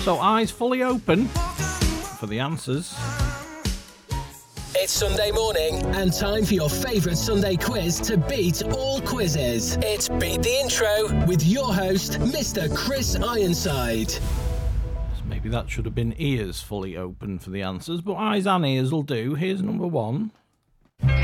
So eyes fully open for the answers. It's Sunday morning and time for your favourite Sunday quiz to beat all quizzes. It's Beat the Intro with your host, Mr. Chris Ironside. Maybe that should have been ears fully open for the answers, but eyes and ears will do. Here's number one.